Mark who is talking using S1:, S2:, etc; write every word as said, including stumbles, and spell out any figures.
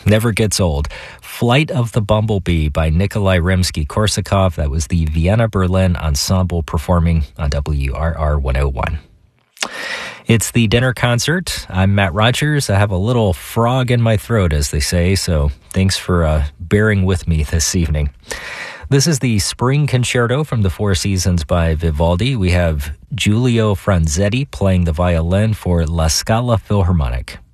S1: never gets old. Flight of the Bumblebee by Nikolai Rimsky-Korsakov. That was the Vienna Berlin Ensemble performing on W R R one oh one. It's the dinner concert. I'm Matt Rogers. I have a little frog in my throat, as they say, so thanks for uh, bearing with me this evening. This is the Spring Concerto from the Four Seasons by Vivaldi. We have Giulio Franzetti playing the violin for La Scala Philharmonic.